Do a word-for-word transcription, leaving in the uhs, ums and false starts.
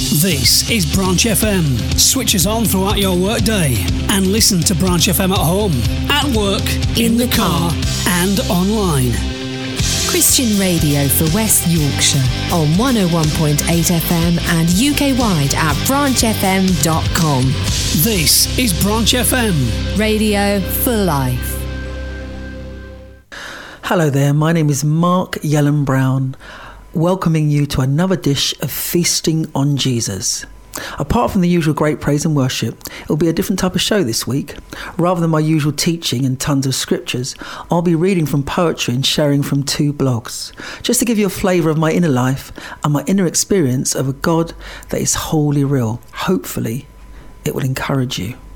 This is Branch F M. Switch us on throughout your workday and listen to Branch F M at home, at work, in, in the car, and online. Christian radio for West Yorkshire on one oh one point eight F M and U K wide at branch f m dot com. This is Branch F M. Radio for life. Hello there, my name is Mark Yellen Brown, welcoming you to another dish of feasting on Jesus. Apart from the usual great praise and worship, it'll be a different type of show this week. Rather than my usual teaching and tons of scriptures, I'll be reading from poetry and sharing from two blogs, just to give you a flavour of my inner life and my inner experience of a God that is wholly real. Hopefully, it will encourage you.